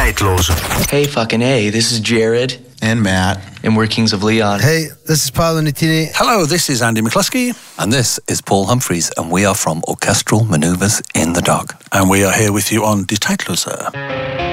Tijdloze. Hey fucking hey, this is Jared. And Matt. And we're Kings of Leon. Hey, this is Paolo Nutini. Hello, this is Andy McCluskey. And this is Paul Humphreys, and we are from Orchestral Manoeuvres in the Dark. And we are here with you on Die Tijdloze.